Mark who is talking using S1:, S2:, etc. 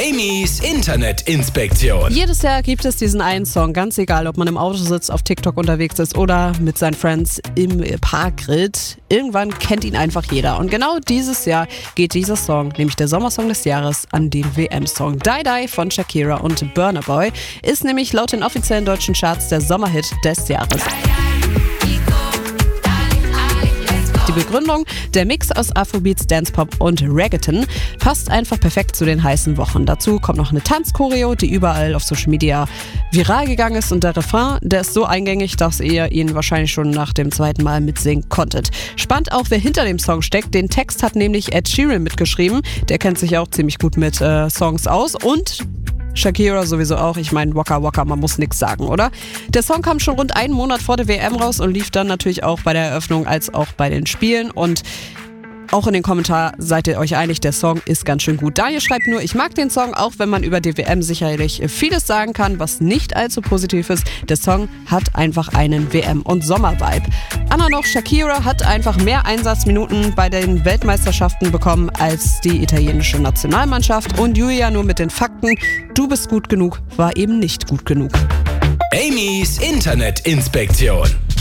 S1: Amy's Internetinspektion.
S2: Jedes Jahr gibt es diesen einen Song, ganz egal, ob man im Auto sitzt, auf TikTok unterwegs ist oder mit seinen Friends im Park grillt. Irgendwann kennt ihn einfach jeder. Und genau dieses Jahr geht dieser Song, nämlich der Sommersong des Jahres, an den WM-Song. Die Die von Shakira und Burna Boy ist nämlich laut den offiziellen deutschen Charts der Sommerhit des Jahres. Die Begründung: Der Mix aus Afrobeats, Dancepop und Reggaeton passt einfach perfekt zu den heißen Wochen. Dazu kommt noch eine Tanzchoreo, die überall auf Social Media viral gegangen ist, und der Refrain, der ist so eingängig, dass ihr ihn wahrscheinlich schon nach dem zweiten Mal mitsingen konntet. Spannend auch, wer hinter dem Song steckt. Den Text hat nämlich Ed Sheeran mitgeschrieben. Der kennt sich ja auch ziemlich gut mit Songs aus, und Shakira sowieso auch. Ich meine, Waka Waka, man muss nichts sagen, oder? Der Song kam schon rund einen Monat vor der WM raus und lief dann natürlich auch bei der Eröffnung als auch bei den Spielen. Und auch in den Kommentaren seid ihr euch einig, der Song ist ganz schön gut. Daniel schreibt nur: Ich mag den Song, auch wenn man über die WM sicherlich vieles sagen kann, was nicht allzu positiv ist. Der Song hat einfach einen WM- und Sommer-Vibe. Anna noch: Shakira hat einfach mehr Einsatzminuten bei den Weltmeisterschaften bekommen als die italienische Nationalmannschaft. Und Julia nur mit den Fakten: Du bist gut genug, war eben nicht gut genug.
S1: Amy's Internetinspektion.